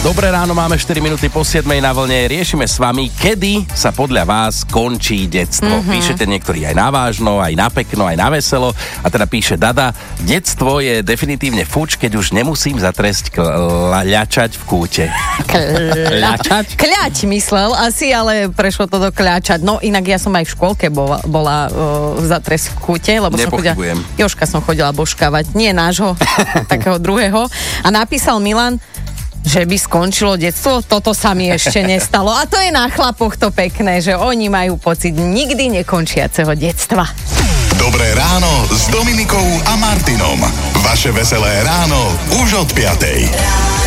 Dobré ráno, máme 4 minúty po 7 na vlne. Riešime s vami, kedy sa podľa vás končí detstvo. Píšete niektorí aj na vážno, aj na pekno, aj na veselo. A teda píše Dada, detstvo je definitívne fuč, keď už nemusím zatresť kľačať v kúte. Kľať myslel asi, ale prešlo to do kľačať. No inak ja som aj v škôlke bola zatres v kúte, lebo Jožka som chodila božkávať, nie nášho, takého druhého. A napísal Milan, že by skončilo detstvo, toto sa mi ešte nestalo. A to je na chlapoch to pekné, že oni majú pocit nikdy nekončiaceho detstva. Dobré ráno s Dominikou a Martinom. Vaše veselé ráno už od 5.